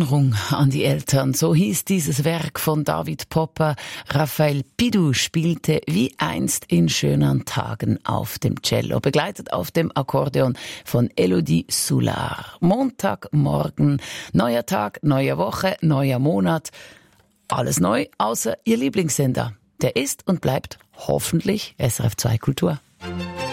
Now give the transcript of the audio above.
Erinnerung an die Eltern. So hieß dieses Werk von David Popper. Raphael Pidou spielte wie einst in schönen Tagen auf dem Cello, begleitet auf dem Akkordeon von Elodie Soulard. Montagmorgen, neuer Tag, neue Woche, neuer Monat. Alles neu, außer Ihr Lieblingssender. Der ist und bleibt hoffentlich SRF 2 Kultur.